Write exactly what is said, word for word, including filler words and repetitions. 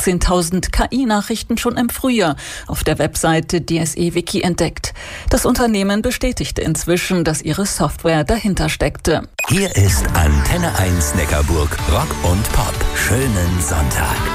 achtzehntausend K I-Nachrichten schon im Frühjahr auf der Webseite D S E Wiki entdeckt. Das Unternehmen bestätigte inzwischen, dass ihre Software dahinter steckte. Hier ist Antenne eins Neckarburg, Rock und Pop. Schönen Sonntag.